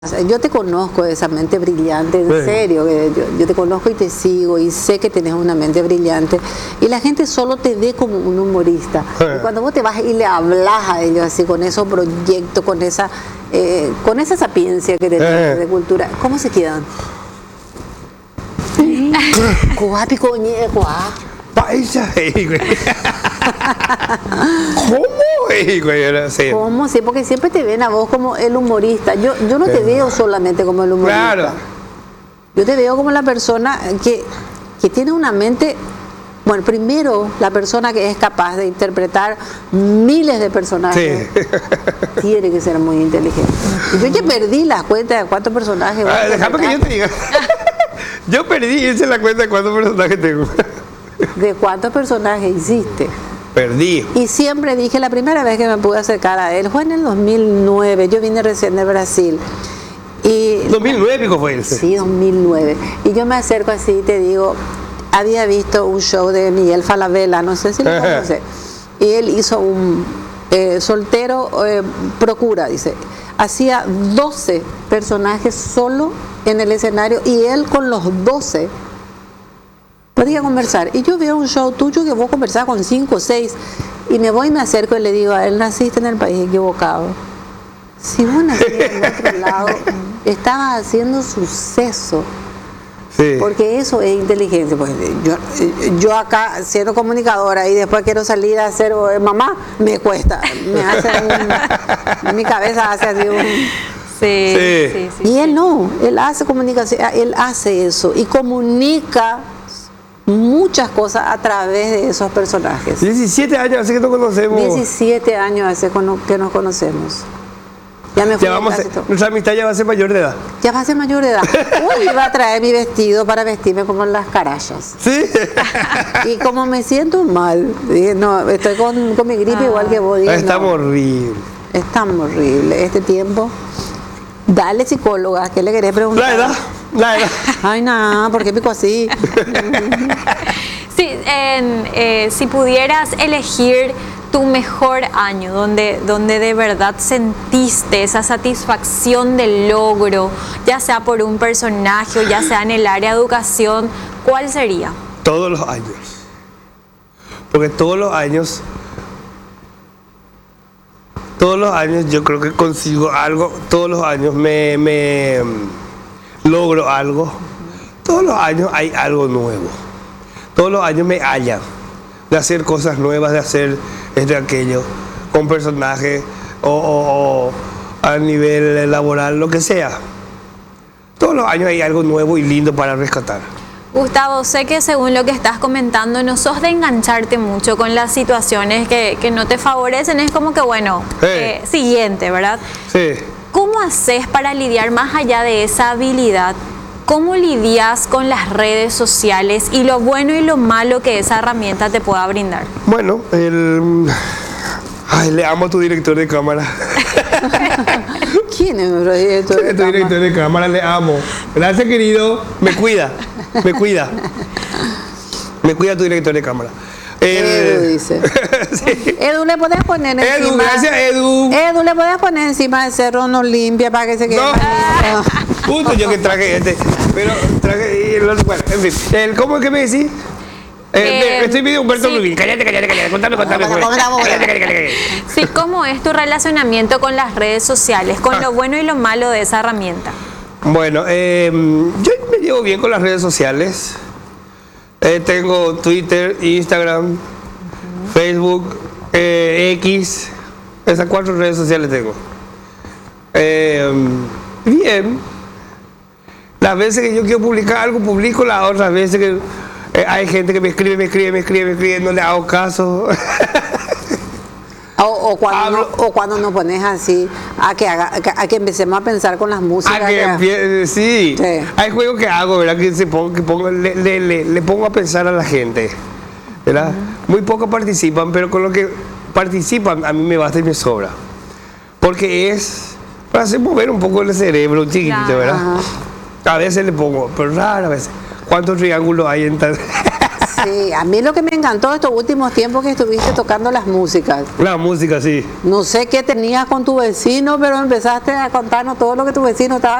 Yo te conozco esa mente brillante, en serio, yo te conozco y te sigo y sé que tenés una mente brillante y la gente solo te ve como un humorista. Y cuando vos te vas y le hablas a ellos así con esos proyectos, con esa sapiencia que tenés de cultura, ¿cómo se quedan? ¿Cómo? ¿Cómo? Sí, porque siempre te ven a vos como el humorista. Yo no te veo solamente como el humorista. Claro. Yo te veo como la persona que tiene una mente. Bueno, primero, la persona que es capaz de interpretar miles de personajes tiene que ser muy inteligente. Yo ya perdí las cuentas de cuántos personajes. Déjame que yo te diga. Yo perdí, hice la cuenta de cuántos personajes tengo. ¿De cuántos personajes hiciste? Perdí. Y siempre dije, la primera vez que me pude acercar a él fue en el 2009. Yo vine recién de Brasil. Y 2009 pico fue ese. Sí, 2009. Y yo me acerco así y te digo, había visto un show de Miguel Falabella, no sé si lo conoces. Y él hizo un soltero procura, dice. Hacía 12 personajes solo en el escenario y él con los 12 podía conversar. Y yo veo un show tuyo que vos conversás con 5 o 6 y me voy y me acerco y le digo a él, naciste en el país equivocado. Si vos naciste en otro lado, estabas haciendo suceso. Sí. Porque eso es inteligencia. Pues yo acá siendo comunicadora y después quiero salir a ser mamá, me cuesta. Mi cabeza hace así un... Sí. Y él no, él hace comunicación, él hace eso y comunica muchas cosas a través de esos personajes. 17 años hace que nos conocemos. 17 años hace que nos conocemos. Ya me fui nuestra amistad ya va a ser mayor de edad. Ya va a ser mayor de edad. Uy, iba a traer mi vestido para vestirme como las carayas. Sí. Y como me siento mal, dije, no, estoy con mi gripe igual que vos. Dije, está horrible. Es tan horrible este tiempo. Dale, psicóloga, ¿qué le querés preguntar? La edad. Ay, nada, ¿por qué pico así? Sí, si pudieras elegir tu mejor año, donde de verdad sentiste esa satisfacción del logro, ya sea por un personaje o ya sea en el área de educación, ¿cuál sería? Todos los años. Porque todos los años yo creo que consigo algo, todos los años me logro algo, todos los años hay algo nuevo, todos los años me hallan de hacer cosas nuevas, de hacer aquello, con personajes o a nivel laboral, lo que sea. Todos los años hay algo nuevo y lindo para rescatar. Gustavo, sé que según lo que estás comentando, no sos de engancharte mucho con las situaciones que no te favorecen, es como que bueno, siguiente, ¿verdad? Sí. ¿Cómo haces para lidiar más allá de esa habilidad? ¿Cómo lidias con las redes sociales y lo bueno y lo malo que esa herramienta te pueda brindar? Bueno, le amo a tu director de cámara. ¿Quién es nuestro director de cámara? Tu director de cámara, le amo. Gracias, querido. Me cuida. Me cuida tu director de cámara. Edu dice. Sí. Edu, le podés poner encima. Edu, gracias, Edu. Edu, le podés poner encima de Cerro No Limpia para que se quede. No. Justo yo que traje este. Pero traje. Bueno, en fin. ¿Cómo es que me decís? Estoy pidiendo Humberto Rubín. Cállate. Contame. Cállate. Sí, ¿cómo es tu relacionamiento con las redes sociales? Con lo bueno y lo malo de esa herramienta. Bueno, yo me llevo bien con las redes sociales. Tengo Twitter, Instagram, Facebook, X. Esas 4 redes sociales tengo. Bien. Las veces que yo quiero publicar algo, publico. Las otras veces que hay gente que me escribe, no le hago caso. O cuando nos pones así a que empecemos a pensar con las músicas. Sí. Hay juegos que hago, ¿verdad? Que le pongo a pensar a la gente, ¿verdad? Muy pocos participan, pero con lo que participan a mí me basta y me sobra. Porque es para hacer mover un poco el cerebro chiquitito, ¿verdad? A veces le pongo, pero rara vez. ¿Cuántos triángulos hay en tal? Sí, a mí lo que me encantó estos últimos tiempos que estuviste tocando las músicas. La música, sí. No sé qué tenías con tu vecino, pero empezaste a contarnos todo lo que tu vecino estaba